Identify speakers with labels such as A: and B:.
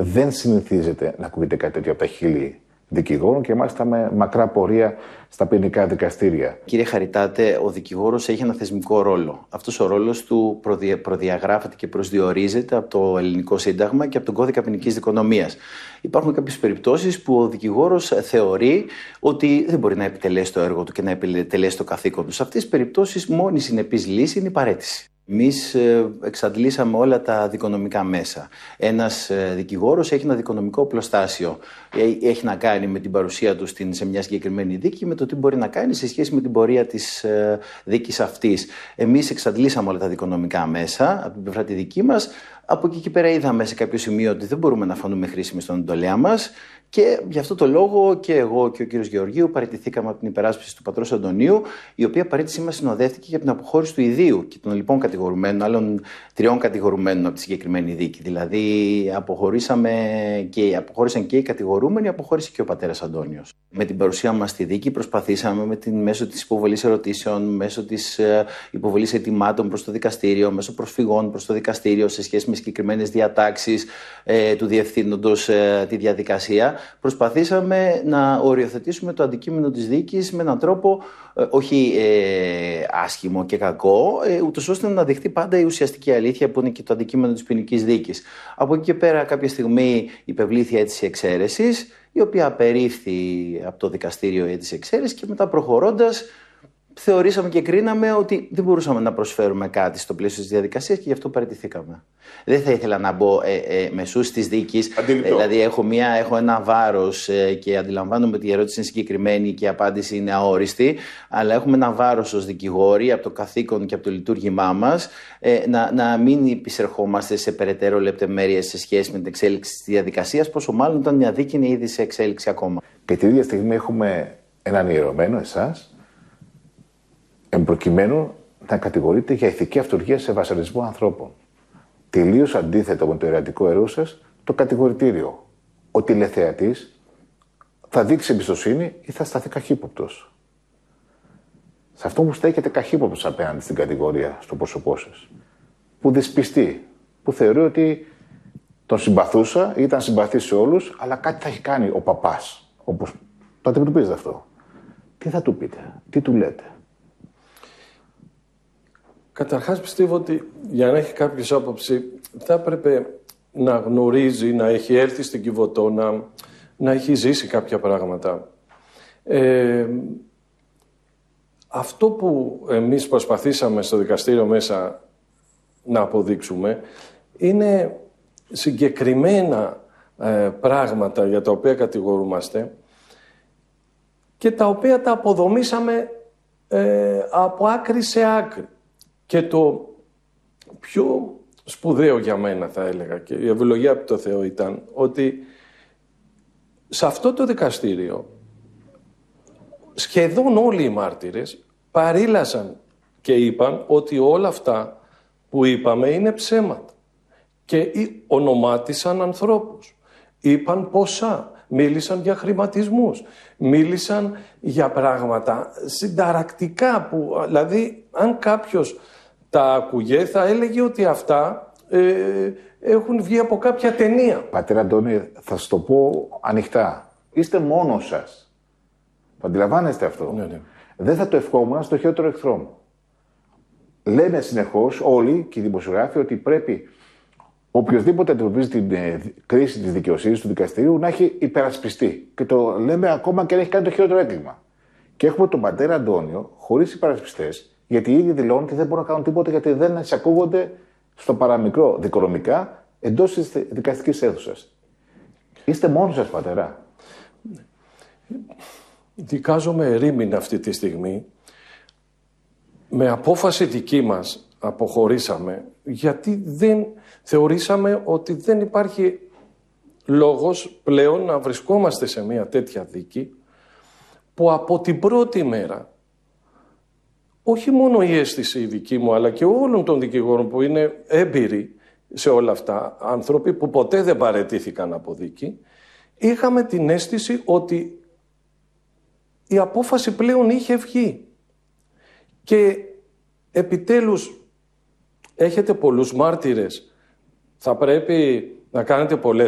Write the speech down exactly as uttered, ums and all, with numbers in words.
A: Δεν συνηθίζεται να ακούγεται κάτι τέτοιο από τα χείλη δικηγόρων και μάλιστα με μακρά πορεία στα ποινικά δικαστήρια.
B: Κύριε Χαριτάτε, ο δικηγόρος έχει ένα θεσμικό ρόλο. Αυτός ο ρόλος του προδια... προδιαγράφεται και προσδιορίζεται από το Ελληνικό Σύνταγμα και από τον Κώδικα Ποινικής Δικονομίας. Υπάρχουν κάποιες περιπτώσεις που ο δικηγόρος θεωρεί ότι δεν μπορεί να επιτελέσει το έργο του και να επιτελέσει το καθήκον του. Σε αυτές τις περιπτώσεις, μόνη συνεπής λύση είναι η παραίτηση. Εμείς εξαντλήσαμε όλα τα δικονομικά μέσα. Ένας δικηγόρος έχει ένα δικονομικό οπλοστάσιο. Έχει να κάνει με την παρουσία του σε μια συγκεκριμένη δίκη, με το τι μπορεί να κάνει σε σχέση με την πορεία της δίκης αυτής. Εμείς εξαντλήσαμε όλα τα δικονομικά μέσα, από την πλευρά τη δική μας. Από εκεί και πέρα είδαμε σε κάποιο σημείο ότι δεν μπορούμε να φανούμε χρήσιμοι στον εντολέα μας. Και γι' αυτό το λόγο και εγώ και ο κύριος Γεωργίου παραιτηθήκαμε από την υπεράσπιση του πατρός Αντωνίου, η οποία παραίτησή μας συνοδεύτηκε για την αποχώρηση του ιδίου και των λοιπών κατηγορουμένων, άλλων τριών κατηγορουμένων από τη συγκεκριμένη δίκη. Δηλαδή, αποχωρήσαμε και, αποχώρησαν και οι κατηγορούμενοι, αποχώρησε και ο πατέρας Αντώνιος. Με την παρουσία μας στη δίκη, προσπαθήσαμε με την, μέσω της υποβολής ερωτήσεων, μέσω της ε, υποβολής αιτημάτων προς το δικαστήριο, μέσω προσφυγών προς το δικαστήριο σε σχέση με συγκεκριμένες διατάξεις ε, του διευθύνοντος ε, τη διαδικασία. Προσπαθήσαμε να οριοθετήσουμε το αντικείμενο της δίκης με έναν τρόπο ε, όχι ε, άσχημο και κακό, ε, ούτως ώστε να δεχτεί πάντα η ουσιαστική αλήθεια που είναι και το αντικείμενο της ποινικής δίκης. Από εκεί και πέρα κάποια στιγμή υπευλήθη αίτηση εξαίρεσης, η οποία απερίφθη από το δικαστήριο η αίτηση εξαίρεσης και μετά προχωρώντας θεωρήσαμε και κρίναμε ότι δεν μπορούσαμε να προσφέρουμε κάτι στο πλαίσιο της διαδικασίας και γι' αυτό παραιτηθήκαμε. Δεν θα ήθελα να μπω ε, ε, μεσούς της δίκης. Ε, δηλαδή έχω, μια, έχω ένα βάρος ε, και αντιλαμβάνομαι ότι η ερώτηση είναι συγκεκριμένη και η απάντηση είναι αόριστη, αλλά έχουμε ένα βάρος ως δικηγόροι από το καθήκον και από το λειτουργήμά μας ε, να, να μην επισερχόμαστε σε περαιτέρω λεπτομέρειες σε σχέση με την εξέλιξη της διαδικασίας, πόσο μάλλον όταν μια δίκη είναι ήδη σε εξέλιξη ακόμα.
A: Και την ίδια στιγμή έχουμε έναν ιερωμένο, εσάς, εμπροκειμένου να κατηγορείται για ηθική αυτουργία σε βασανισμό ανθρώπων. Τελείως αντίθετα με το ιερατικό έργο σας, το κατηγορητήριο. Ο τηλεθεατής θα δείξει εμπιστοσύνη ή θα σταθεί καχύποπτος. Σε αυτό που στέκεται καχύποπτος απέναντι στην κατηγορία, στο πρόσωπό σας. Που δυσπιστεί, που θεωρεί ότι τον συμπαθούσα ή ήταν συμπαθής σε όλους, αλλά κάτι θα έχει κάνει ο παπάς. Όπως το αντιμετωπίζετε αυτό. Τι θα του πείτε, τι του λέτε?
C: Καταρχάς πιστεύω ότι για να έχει κάποιος άποψη θα έπρεπε να γνωρίζει, να έχει έρθει στην Κιβωτό, να, να έχει ζήσει κάποια πράγματα. Ε, αυτό που εμείς προσπαθήσαμε στο δικαστήριο μέσα να αποδείξουμε είναι συγκεκριμένα ε, πράγματα για τα οποία κατηγορούμαστε και τα οποία τα αποδομήσαμε ε, από άκρη σε άκρη. Και το πιο σπουδαίο για μένα θα έλεγα και η ευλογία από το Θεό ήταν ότι σε αυτό το δικαστήριο σχεδόν όλοι οι μάρτυρες παρήλασαν και είπαν ότι όλα αυτά που είπαμε είναι ψέματα και ονομάτισαν ανθρώπους, είπαν ποσά, μίλησαν για χρηματισμούς, μίλησαν για πράγματα συνταρακτικά που δηλαδή αν κάποιος τα ακούγε θα έλεγε ότι αυτά ε, έχουν βγει από κάποια ταινία.
A: Πατέρα Αντώνη, θα σας το πω ανοιχτά. Είστε μόνος σας. Το αντιλαμβάνεστε αυτό?
C: Ναι, ναι. Δεν
A: θα το ευχόμουν στο χειρότερο εχθρό μου. Λένε συνεχώς όλοι και οι δημοσιογράφοι ότι πρέπει οποιοδήποτε αντιμετωπίζει την ε, κρίση της δικαιοσύνης του δικαστηρίου να έχει υπερασπιστεί. Και το λέμε ακόμα και αν έχει κάνει το χειρότερο έγκλημα. Και έχουμε τον πατέρα Αντώνιο χωρίς υπερασπιστές, γιατί οι ίδιοι δηλώνουν ότι δεν μπορούν να κάνουν τίποτα γιατί δεν εισακούγονται στο παραμικρό δικονομικά εντός της δικαστικής αίθουσας. Είστε μόνοι σας, πατέρα.
C: Δικάζομαι ερήμην αυτή τη στιγμή. Με απόφαση δική μας αποχωρήσαμε γιατί δεν θεωρήσαμε ότι δεν υπάρχει λόγος πλέον να βρισκόμαστε σε μια τέτοια δίκη που από την πρώτη μέρα όχι μόνο η αίσθηση η δική μου αλλά και όλων των δικηγόρων που είναι έμπειροι σε όλα αυτά, άνθρωποι που ποτέ δεν παραιτήθηκαν από δίκη, είχαμε την αίσθηση ότι η απόφαση πλέον είχε βγει και επιτέλους έχετε πολλούς μάρτυρες, θα πρέπει να κάνετε πολλές